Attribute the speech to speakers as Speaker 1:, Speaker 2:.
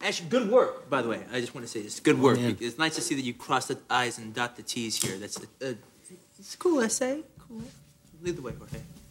Speaker 1: Actually, good work, by the way. I just want to say this. Good work.
Speaker 2: Man.
Speaker 1: It's nice to see that you cross the I's and dot the T's here. That's it's a cool essay. Cool. Lead the way, Jorge.